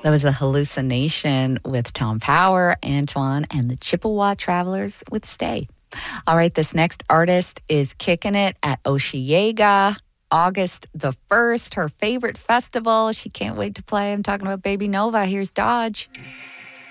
That was a hallucination with Tom Power, Antoine, and the Chippewa Travelers with Stay. All right, this next artist is kicking it at Osheaga, August the 1st, her favorite festival. She can't wait to play. I'm talking about Baby Nova. Here's Dodge.